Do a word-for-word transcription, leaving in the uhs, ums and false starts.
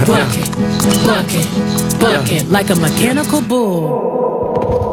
Buck it, buck it, buck it like a mechanical bull.